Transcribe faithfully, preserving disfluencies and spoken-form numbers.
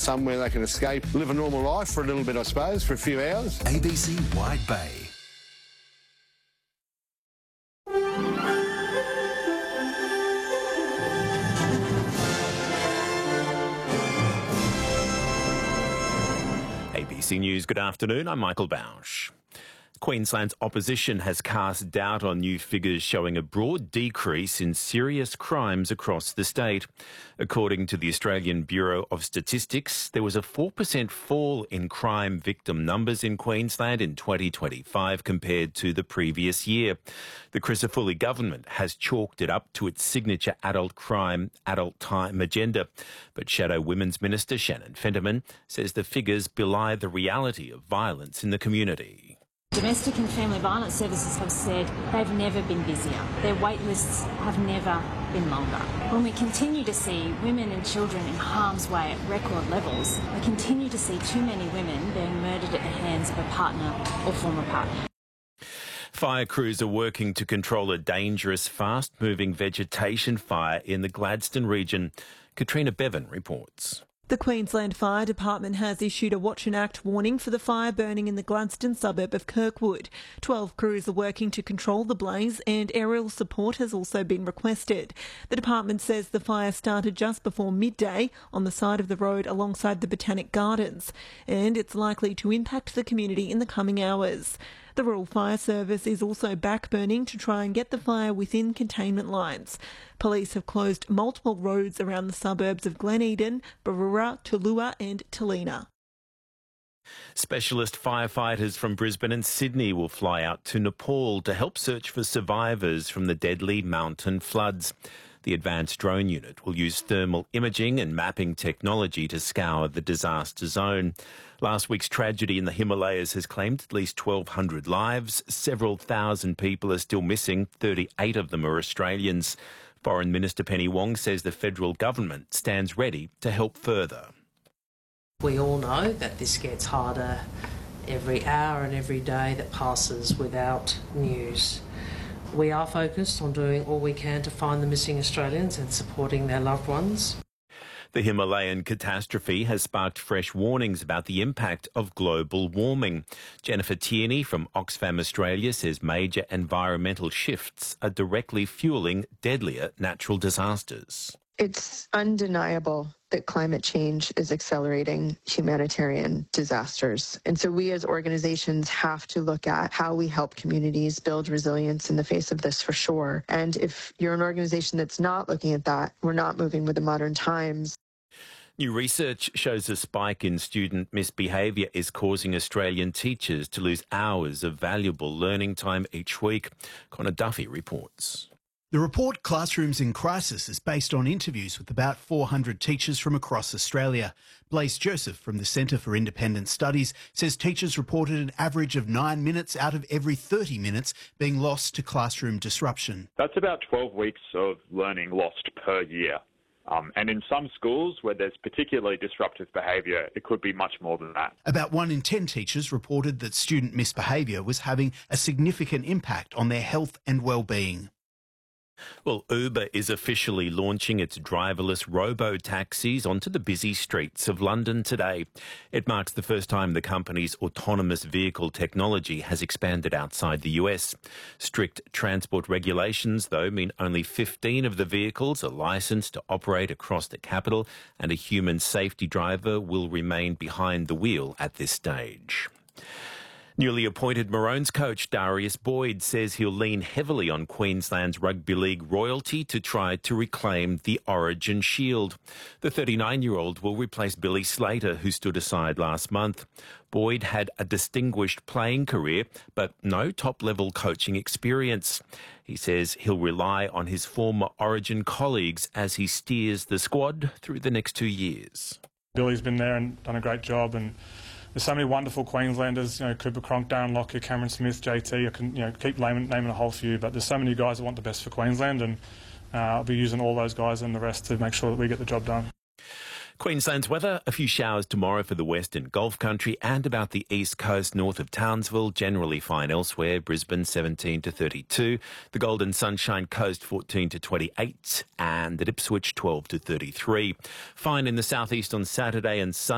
somewhere they can escape, live a normal life for a little bit, I suppose, for a few hours. A B C Wide Bay. A B C News, good afternoon, I'm Michael Bausch. Queensland's opposition has cast doubt on new figures showing a broad decrease in serious crimes across the state. According to the Australian Bureau of Statistics, there was a four percent fall in crime victim numbers in Queensland in twenty twenty-five compared to the previous year. The Crisafulli government has chalked it up to its signature adult crime, adult time agenda. But Shadow Women's Minister Shannon Fentiman says the figures belie the reality of violence in the community. Domestic and family violence services have said they've never been busier. Their wait lists have never been longer. When we continue to see women and children in harm's way at record levels, we continue to see too many women being murdered at the hands of a partner or former partner. Fire crews are working to control a dangerous, fast-moving vegetation fire in the Gladstone region. Katrina Bevan reports. The Queensland Fire Department has issued a watch and act warning for the fire burning in the Gladstone suburb of Kirkwood. Twelve crews are working to control the blaze and aerial support has also been requested. The department says the fire started just before midday on the side of the road alongside the Botanic Gardens, and it's likely to impact the community in the coming hours. The Rural Fire Service is also backburning to try and get the fire within containment lines. Police have closed multiple roads around the suburbs of Glen Eden, Baroola, Tulua and Talina. Specialist firefighters from Brisbane and Sydney will fly out to Nepal to help search for survivors from the deadly mountain floods. The advanced drone unit will use thermal imaging and mapping technology to scour the disaster zone. Last week's tragedy in the Himalayas has claimed at least twelve hundred lives. Several thousand people are still missing. thirty-eight of them are Australians. Foreign Minister Penny Wong says the federal government stands ready to help further. We all know that this gets harder every hour and every day that passes without news. We are focused on doing all we can to find the missing Australians and supporting their loved ones. The Himalayan catastrophe has sparked fresh warnings about the impact of global warming. Jennifer Tierney from Oxfam Australia says major environmental shifts are directly fueling deadlier natural disasters. It's undeniable that climate change is accelerating humanitarian disasters. And so we as organizations have to look at how we help communities build resilience in the face of this for sure. And if you're an organization that's not looking at that, we're not moving with the modern times. New research shows a spike in student misbehaviour is causing Australian teachers to lose hours of valuable learning time each week. Connor Duffy reports. The report, Classrooms in Crisis, is based on interviews with about four hundred teachers from across Australia. Blaise Joseph from the Centre for Independent Studies says teachers reported an average of nine minutes out of every thirty minutes being lost to classroom disruption. That's about twelve weeks of learning lost per year. Um, and in some schools where there's particularly disruptive behaviour, it could be much more than that. About one in ten teachers reported that student misbehaviour was having a significant impact on their health and well-being. Well, Uber is officially launching its driverless robo-taxis onto the busy streets of London today. It marks the first time the company's autonomous vehicle technology has expanded outside the U S. Strict transport regulations, though, mean only fifteen of the vehicles are licensed to operate across the capital, and a human safety driver will remain behind the wheel at this stage. Newly appointed Maroons coach Darius Boyd says he'll lean heavily on Queensland's rugby league royalty to try to reclaim the Origin Shield. The thirty-nine-year-old will replace Billy Slater, who stood aside last month. Boyd had a distinguished playing career, but no top-level coaching experience. He says he'll rely on his former Origin colleagues as he steers the squad through the next two years. Billy's been there and done a great job, and there's so many wonderful Queenslanders, you know, Cooper Cronk, Darren Lockyer, Cameron Smith, J T. I can, you know, keep naming, naming a whole few, but there's so many guys that want the best for Queensland, and uh, I'll be using all those guys and the rest to make sure that we get the job done. Queensland's weather, a few showers tomorrow for the west and Gulf country and about the east coast north of Townsville. Generally fine elsewhere. Brisbane seventeen to thirty-two. The Golden Sunshine Coast fourteen to twenty-eight. And at Ipswich twelve to thirty-three. Fine in the southeast on Saturday and Sunday.